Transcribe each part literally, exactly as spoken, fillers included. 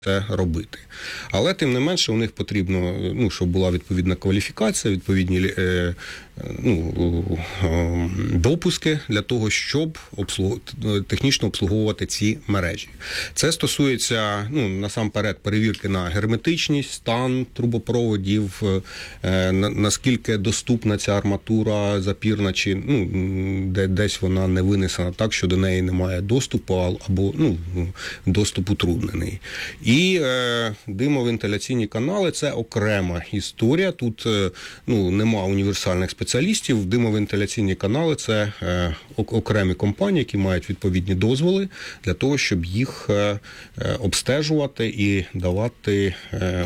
це робити. Але, тим не менше, у них потрібно, ну, щоб була відповідна кваліфікація, відповідні е, ну, е, допуски для того, щоб обслуг... технічно обслуговувати ці мережі. Це стосується, ну, насамперед, перевірки на герметичність, стан трубопроводів, е, на, наскільки доступна ця арматура запірна, чи ну, де, десь вона не винесена так, що до неї немає доступу, або ну, доступ утруднений. І е, димовентиляційні канали – це окрема історія. Тут е, ну, нема універсальних спеціалістів. Димовентиляційні канали – це е, окремі компанії, які мають відповідні дозволи для того, щоб їх е, обстежувати і давати е,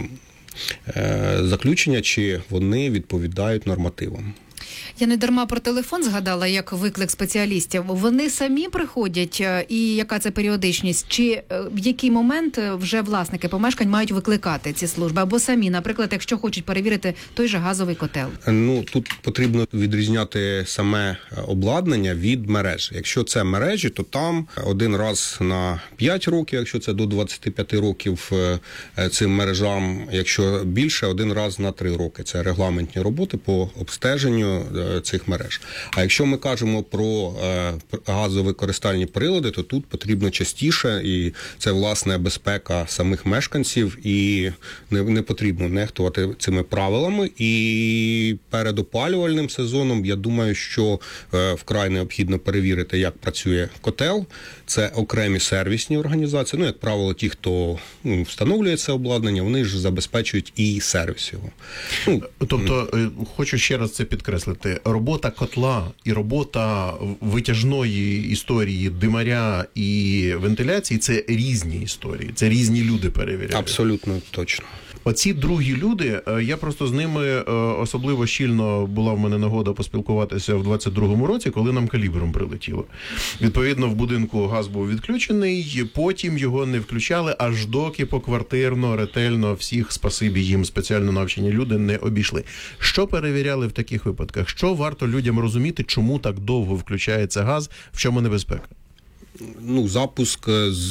е, заключення, чи вони відповідають нормативам. Я не дарма про телефон згадала, як виклик спеціалістів. Вони самі приходять, і яка це періодичність? Чи в який момент вже власники помешкань мають викликати ці служби? Або самі, наприклад, якщо хочуть перевірити той же газовий котел? Ну, тут потрібно відрізняти саме обладнання від мереж. Якщо це мережі, то там один раз на п'ять років, якщо це до двадцяти п'яти років цим мережам, якщо більше, один раз на три роки. Це регламентні роботи по обстеженню цих мереж. А якщо ми кажемо про е, газовикористальні прилади, то тут потрібно частіше, і це, власне, безпека самих мешканців, і не, не потрібно нехтувати цими правилами. І перед опалювальним сезоном, я думаю, що е, вкрай необхідно перевірити, як працює котел. Це окремі сервісні організації. Ну, як правило, ті, хто ну, встановлює це обладнання, вони ж забезпечують і сервіс його. Ну, тобто, хочу ще раз це підкреслити. Робота котла і робота витяжної історії, димаря і вентиляції – це різні історії, це різні люди перевіряють. Абсолютно точно. Оці другі люди, я просто з ними особливо щільно була в мене нагода поспілкуватися в двадцять другому році, коли нам калібром прилетіло. Відповідно, в будинку газ був відключений, потім його не включали, аж доки поквартирно, ретельно всіх, спасибі їм, спеціально навчені люди не обійшли. Що перевіряли в таких випадках? Що варто людям розуміти, чому так довго включається газ, в чому небезпека? Ну, запуск,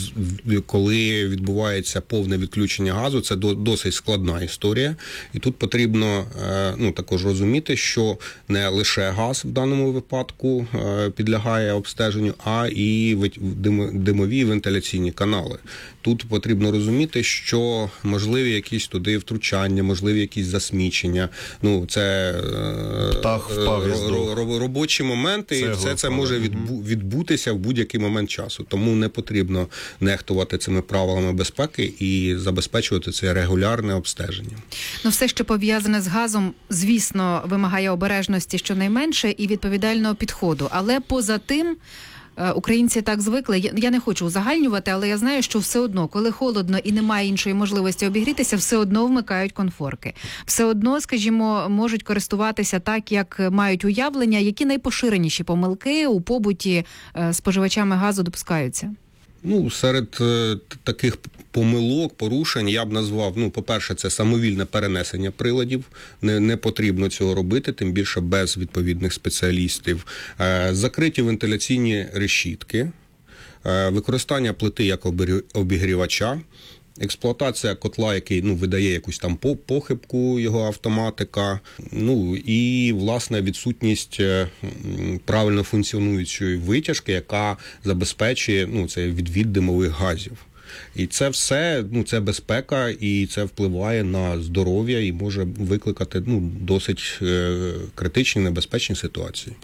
коли відбувається повне відключення газу, це досить складна історія. І тут потрібно ну, також розуміти, що не лише газ в даному випадку підлягає обстеженню, а і димові вентиляційні канали. Тут потрібно розуміти, що можливі якісь туди втручання, можливі якісь засмічення. Ну, це птах впав із дров. Робочі моменти, і все це може відбутися в будь-який момент часу. Тому не потрібно нехтувати цими правилами безпеки і забезпечувати це регулярне обстеження. Ну, все, що пов'язане з газом, звісно, вимагає обережності щонайменше і відповідального підходу. Але поза тим, українці так звикли, я не хочу узагальнювати, але я знаю, що все одно, коли холодно і немає іншої можливості обігрітися, все одно вмикають конфорки. Все одно, скажімо, можуть користуватися так, як мають уявлення, які найпоширеніші помилки у побуті споживачами газу допускаються. Ну, серед е, таких помилок, порушень я б назвав, ну, по-перше, це самовільне перенесення приладів. Не, не потрібно цього робити, тим більше без відповідних спеціалістів. Е, закриті вентиляційні решітки, е, використання плити як обігрівача, експлуатація котла, який ну, видає якусь там похибку, його автоматика, ну і, власне, відсутність правильно функціонуючої витяжки, яка забезпечує ну, це відвід димових газів. І це все, ну, це безпека, і це впливає на здоров'я і може викликати ну, досить е, критичні, небезпечні ситуації.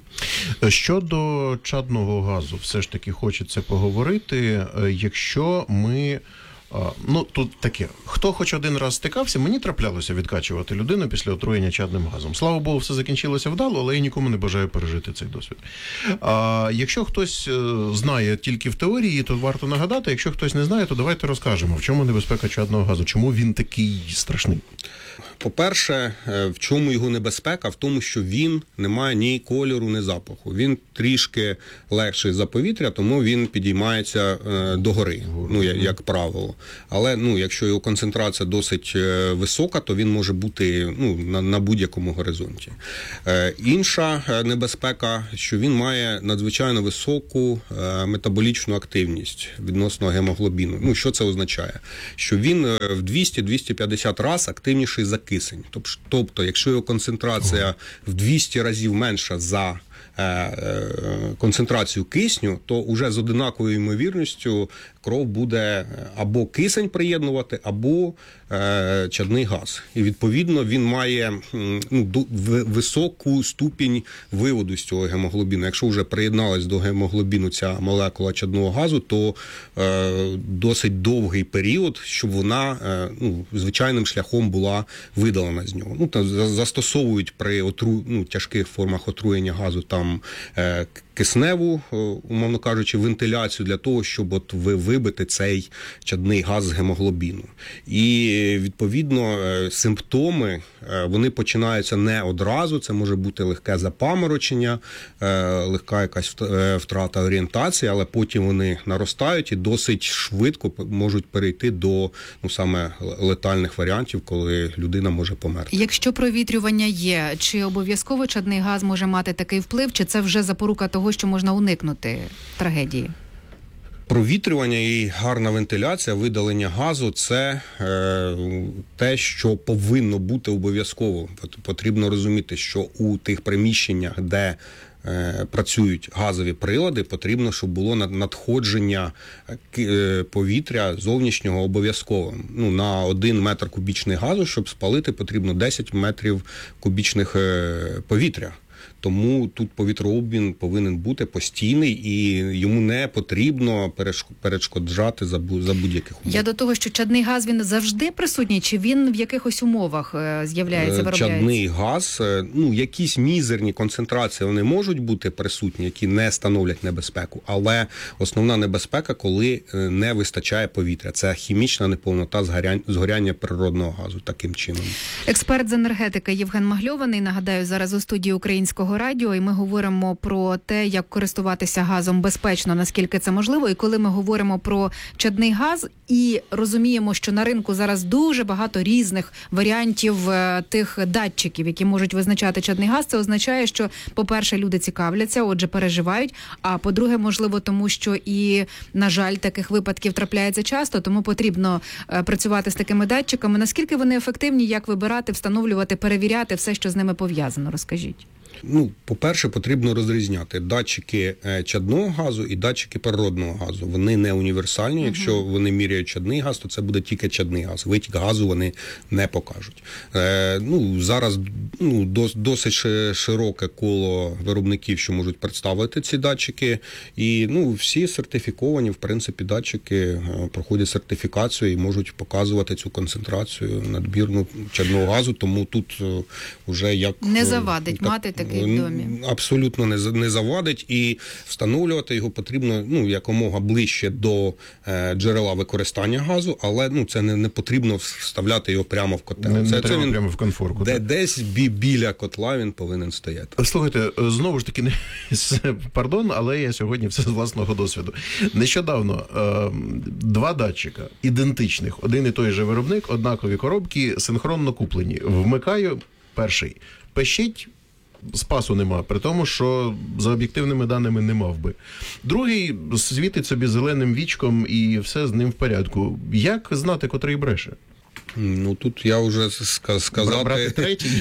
Щодо чадного газу, все ж таки хочеться поговорити, якщо ми... Ну, тут таке. Хто хоч один раз стикався, мені траплялося відкачувати людину після отруєння чадним газом. Слава Богу, все закінчилося вдало, але я нікому не бажаю пережити цей досвід. А якщо хтось знає тільки в теорії, то варто нагадати. Якщо хтось не знає, то давайте розкажемо, в чому небезпека чадного газу, чому він такий страшний. По-перше, в чому його небезпека? В тому, що він не має ні кольору, ні запаху. Він трішки легший за повітря, тому він підіймається догори, ну, як правило. Але ну, якщо його концентрація досить висока, то він може бути ну, на, на будь-якому горизонті. Інша небезпека, що він має надзвичайно високу метаболічну активність відносно гемоглобіну. Ну, що це означає? Що він в двісті-двісті п'ятдесят раз активніший за кисень. Тобто, якщо його концентрація в двісті разів менша за концентрацію кисню, то вже з одинаковою ймовірністю кров буде або кисень приєднувати, або е, чадний газ. І відповідно він має ну, високу ступінь виводу з цього гемоглобіну. Якщо вже приєдналась до гемоглобіну ця молекула чадного газу, то е, досить довгий період, щоб вона е, ну, звичайним шляхом була видалена з нього. Ну, там застосовують при отру, ну, тяжких формах отруєння газу там е, кисневу, умовно кажучи, вентиляцію для того, щоб от вибити цей чадний газ з гемоглобіну. І, відповідно, симптоми, вони починаються не одразу, це може бути легке запаморочення, легка якась втрата орієнтації, але потім вони наростають і досить швидко можуть перейти до, ну, саме летальних варіантів, коли людина може померти. Якщо провітрювання є, чи обов'язково чадний газ може мати такий вплив, чи це вже запорука того, що можна уникнути трагедії? Провітрювання і гарна вентиляція, видалення газу – це е, те, що повинно бути обов'язково. Потрібно розуміти, що у тих приміщеннях, де е, працюють газові прилади, потрібно, щоб було надходження е, повітря зовнішнього обов'язково. Ну, на один метр кубічний газу, щоб спалити, потрібно десять метрів кубічних е, повітря. Тому тут повітрообмін повинен бути постійний і йому не потрібно перешкоджати за будь-яких умов. Я до того, що чадний газ, він завжди присутній, чи він в якихось умовах з'являється, виробляється? Чадний газ, ну, якісь мізерні концентрації вони можуть бути присутні, які не становлять небезпеку, але основна небезпека, коли не вистачає повітря. Це хімічна неповнота згоряння природного газу таким чином. Експерт з енергетики Євген Магльований, нагадаю, зараз у студії Українського радіо, і ми говоримо про те, як користуватися газом безпечно, наскільки це можливо. І коли ми говоримо про чадний газ і розуміємо, що на ринку зараз дуже багато різних варіантів тих датчиків, які можуть визначати чадний газ, це означає, що, по-перше, люди цікавляться, отже, переживають, а по-друге, можливо, тому що і, на жаль, таких випадків трапляється часто, тому потрібно працювати з такими датчиками. Наскільки вони ефективні, як вибирати, встановлювати, перевіряти все, що з ними пов'язано? Розкажіть. Ну, по-перше, потрібно розрізняти датчики чадного газу і датчики природного газу. Вони не універсальні. Uh-huh. Якщо вони міряють чадний газ, то це буде тільки чадний газ. Витік газу вони не покажуть. Е, ну, зараз ну, дос, досить широке коло виробників, що можуть представити ці датчики. І ну, всі сертифіковані, в принципі, датчики проходять сертифікацію і можуть показувати цю концентрацію надмірну чадного газу. Тому тут вже як... Не завадить так, мати такий в домі. Абсолютно не, не завадить, і встановлювати його потрібно ну, якомога ближче до е, джерела використання газу, але ну, це не, не потрібно вставляти його прямо в котел. Не, це, не це треба він, прямо в конфорку. Де, десь бі, біля котла він повинен стояти. Слухайте, знову ж таки, не, пардон, але я сьогодні все з власного досвіду. Нещодавно е, два датчика ідентичних, один і той же виробник, однакові коробки, синхронно куплені. Вмикаю перший. Пищить, спасу нема, при тому, що за об'єктивними даними не мав би. Другий світить собі зеленим вічком і все з ним в порядку. Як знати, котрий бреше? Ну, тут я вже сказати,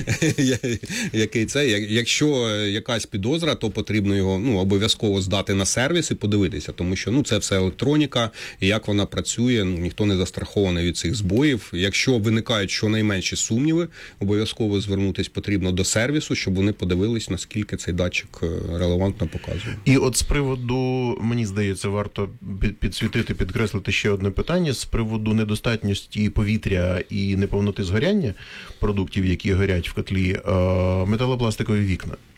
який це. Якщо якась підозра, то потрібно його ну, обов'язково здати на сервіс і подивитися, тому що ну, це все електроніка, і як вона працює, ну, ніхто не застрахований від цих збоїв. Якщо виникають щонайменші сумніви, обов'язково звернутися потрібно до сервісу, щоб вони подивились, наскільки цей датчик релевантно показує. І от з приводу, мені здається, варто підсвітити, підкреслити ще одне питання, з приводу недостатності повітря і неповноти згоряння продуктів, які горять в котлі, металопластикові вікна.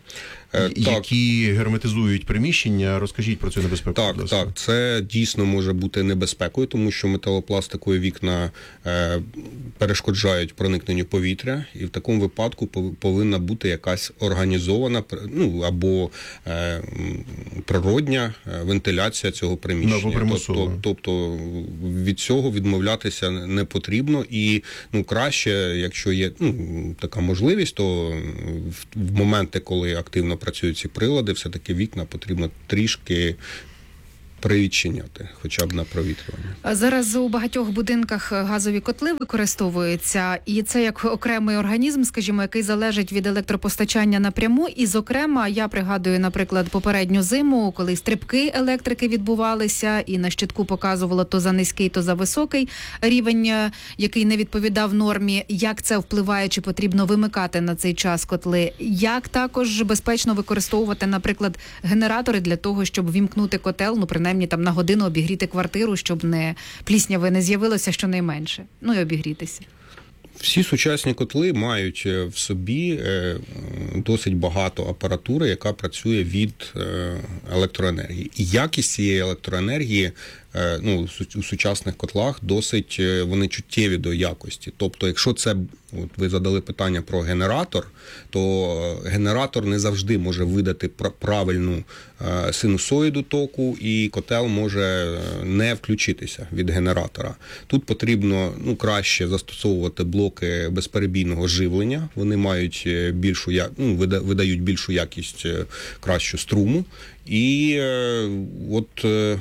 Е, які герметизують приміщення. Розкажіть про цю небезпеку. Так, так, це дійсно може бути небезпекою, тому що металопластикові вікна е, перешкоджають проникненню повітря, і в такому випадку повинна бути якась організована, ну, або е, природня вентиляція цього приміщення. Тобто, тобто від цього відмовлятися не потрібно, і ну, краще, якщо є ну, така можливість, то в, в моменти, коли активно працюють ці прилади, все-таки вікна потрібно трішки привідчиняти, хоча б на провітрювання. Зараз у багатьох будинках газові котли використовуються, і це як окремий організм, скажімо, який залежить від електропостачання напряму. І, зокрема, я пригадую, наприклад, попередню зиму, коли стрибки електрики відбувалися, і на щитку показувало то за низький, то за високий рівень, який не відповідав нормі. Як це впливає, чи потрібно вимикати на цей час котли? Як також безпечно використовувати, наприклад, генератори для того, щоб вімкнути котел, ну, принаймні, там на годину обігріти квартиру, щоб не плісняви не з'явилося щонайменше. Ну і обігрітися. Всі сучасні котли мають в собі досить багато апаратури, яка працює від електроенергії. І якість цієї електроенергії ну, у сучасних котлах досить вони чуттєві до якості. Тобто, якщо це, от ви задали питання про генератор, то генератор не завжди може видати правильну синусоїду току, і котел може не включитися від генератора. Тут потрібно ну, краще застосовувати блоки безперебійного живлення. Вони мають більшу, ну, видають більшу якість, кращу струму. І е, от е,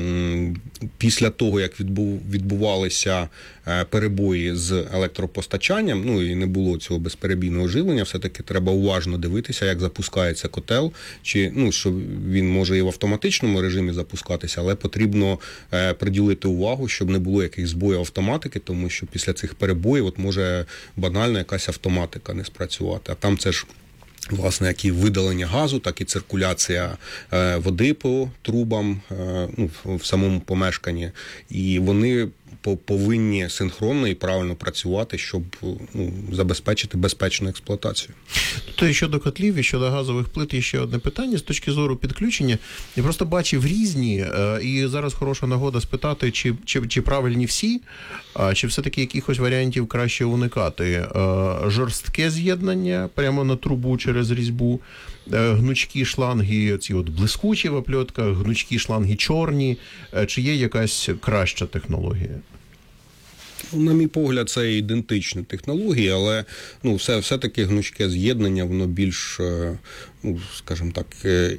після того, як відбув, відбувалися е, перебої з електропостачанням, ну і не було цього безперебійного живлення, все-таки треба уважно дивитися, як запускається котел, чи, ну, що він може і в автоматичному режимі запускатися, але потрібно е, приділити увагу, щоб не було якихось збоїв автоматики, тому що після цих перебоїв от може банально якась автоматика не спрацювати, а там це ж власне, як і видалення газу, так і циркуляція е, води по трубам е, ну, в самому помешканні. І вони повинні синхронно і правильно працювати, щоб ну, забезпечити безпечну експлуатацію. То і щодо котлів, і щодо газових плит є ще одне питання з точки зору підключення. Я просто бачив різні, і зараз хороша нагода спитати, чи, чи, чи правильні всі, чи все-таки якихось варіантів краще уникати. Жорстке з'єднання прямо на трубу через різьбу, гнучкі шланги, ці от блискучі в опльотках, гнучкі шланги чорні. Чи є якась краща технологія? На мій погляд, це ідентичні технології, але ну, все, все-таки гнучке з'єднання, воно більш, ну, скажімо так,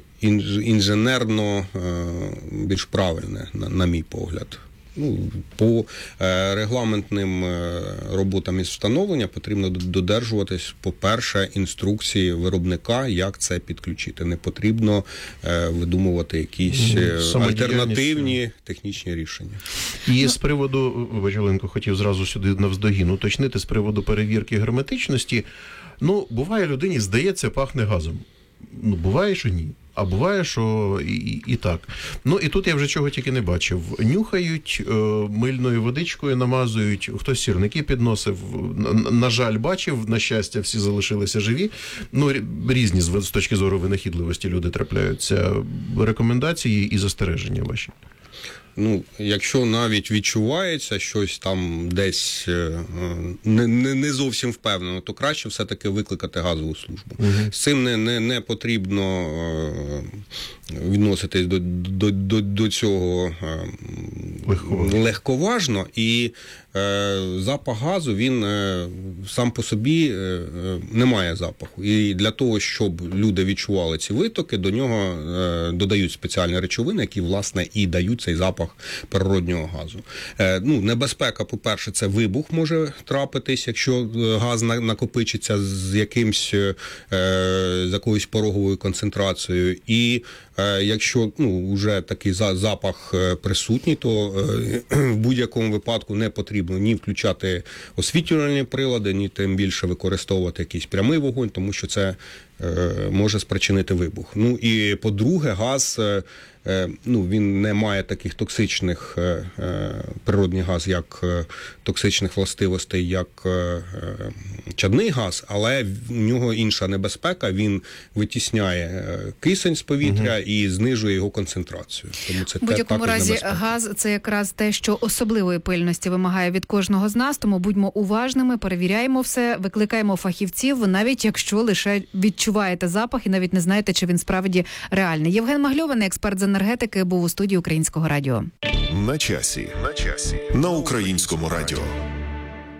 інженерно більш правильне, на, на мій погляд. Ну, по е, регламентним е, роботам із встановлення потрібно додержуватись, по-перше, інструкції виробника, як це підключити. Не потрібно е, видумувати якісь е, альтернативні технічні рішення. І з приводу, вибач, Оленко, хотів зразу сюди навздогін уточнити, з приводу перевірки герметичності. Ну, буває, людині здається, пахне газом. Ну, буває, що ні. А буває, що і, і, і так. Ну, і тут я вже чого тільки не бачив. Нюхають, е, мильною водичкою намазують, хтось сірники підносив. На, на жаль, бачив, на щастя, всі залишилися живі. Ну, різні з, з точки зору винахідливості люди трапляються. Рекомендації і застереження ваші. Ну, якщо навіть відчувається щось там десь не, не, не зовсім впевнено, то краще все-таки викликати газову службу. Угу. З цим не, не, не потрібно відноситись до, до, до, до цього легковажно. легковажно. І е, запах газу, він е, сам по собі е, не має запаху. І для того, щоб люди відчували ці витоки, до нього е, додають спеціальні речовини, які, власне, і дають цей запах природнього газу. Е, ну, небезпека, по-перше, це вибух може трапитись, якщо газ накопичиться з якимсь, е, з якоюсь пороговою концентрацією. І Е, якщо ну, вже такий за, запах е, присутній, то е, в будь-якому випадку не потрібно ні включати освітлювальні прилади, ні тим більше використовувати якийсь прямий вогонь, тому що це е, може спричинити вибух. Ну і по-друге, газ, е, е, ну, він не має таких токсичних, е, е, природний газ, як е, токсичних властивостей, як е, е, чадний газ, але в нього інша небезпека, він витісняє е, кисень з повітря угу. і знижує його концентрацію. Тому це в будь-якому разі небезпека. Газ – це якраз те, що особливої пильності вимагає від кожного з нас, тому будьмо уважними, перевіряємо все, викликаємо фахівців, навіть якщо лише відчуваєте запах і навіть не знаєте, чи він справді реальний. Євген Магльований, експерт з енергетики, був у студії Українського радіо. На часі. На часі. На Українському радіо.